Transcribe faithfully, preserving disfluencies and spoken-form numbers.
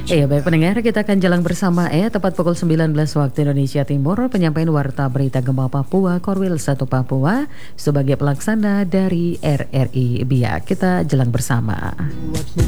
Iya baik pendengar, kita akan jalan bersama ya tepat pukul sembilan belas waktu Indonesia Timur. Penyampaian Warta Berita Gempa Papua Korwil satu Papua sebagai pelaksana dari R R I Biak. Kita jalan bersama.